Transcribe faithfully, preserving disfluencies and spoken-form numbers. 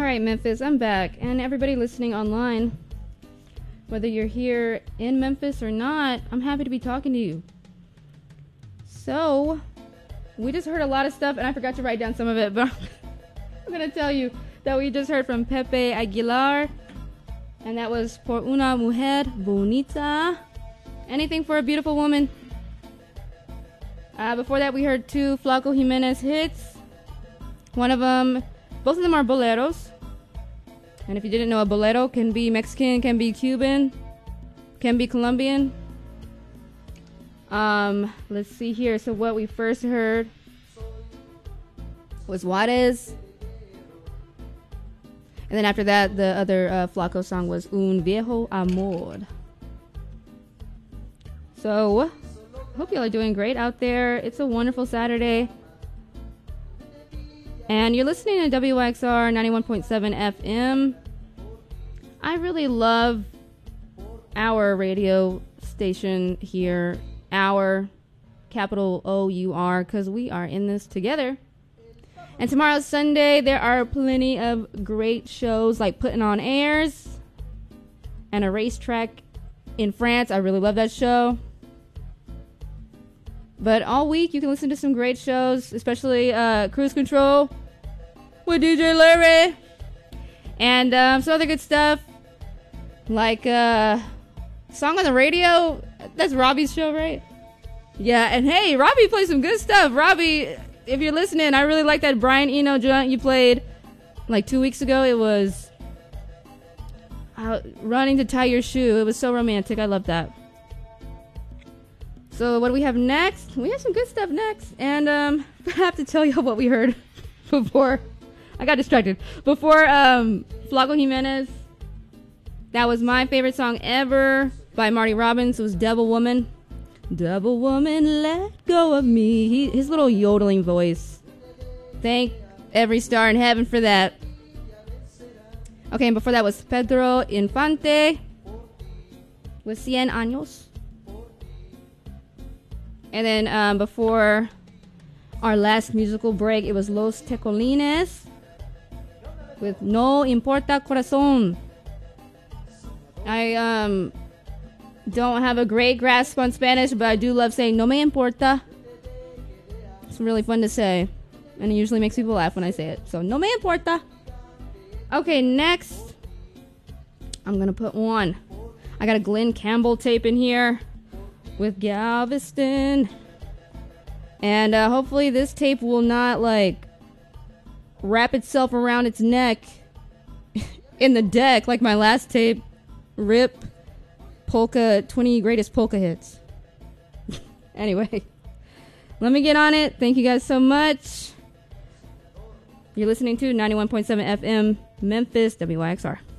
right, Memphis, I'm back. And everybody listening online, whether you're here in Memphis or not, I'm happy to be talking to you. So, we just heard a lot of stuff, and I forgot to write down some of it, but I'm going to tell you that we just heard from Pepe Aguilar, and that was Por una mujer bonita. Anything for a beautiful woman. Uh, before that, we heard two Flaco Jimenez hits. One of them, both of them are boleros. And if you didn't know, a bolero can be Mexican, can be Cuban, can be Colombian. Um, let's see here. So what we first heard was Juarez. And then after that, the other uh, Flaco song was Un Viejo Amor. So, hope y'all are doing great out there. It's a wonderful Saturday. And you're listening to W X R ninety-one point seven F M. I really love our radio station here. Our, capital O U R, because we are in this together. And tomorrow's Sunday. There are plenty of great shows like Putting on Airs and A Racetrack in France. I really love that show. But all week, you can listen to some great shows, especially uh, Cruise Control with D J Larry. And um, some other good stuff, like uh, Song on the Radio. That's Robbie's show, right? Yeah, and hey, Robbie plays some good stuff. Robbie, if you're listening, I really like that Brian Eno joint you played like two weeks ago. It was uh, Running to Tie Your Shoe. It was so romantic. I love that. So what do we have next? We have some good stuff next. And um, I have to tell you what we heard before. I got distracted. Before um, Flaco Jimenez, that was my favorite song ever by Marty Robbins. It was Devil Woman. Devil Woman, let go of me. He, his little yodeling voice. Thank every star in heaven for that. Okay, and before that was Pedro Infante with Cien Años. And then um, before our last musical break, it was Los Tecolines with No Importa Corazón. I um don't have a great grasp on Spanish, but I do love saying No Me Importa. It's really fun to say, and it usually makes people laugh when I say it. So No Me Importa. Okay, next, I'm going to put one. I got a Glenn Campbell tape in here with Galveston, and uh, hopefully this tape will not like wrap itself around its neck in the deck like my last tape. Rip polka twenty greatest polka hits. Anyway, let me get on it. Thank you guys so much. You're listening to ninety-one point seven F M Memphis W Y X R.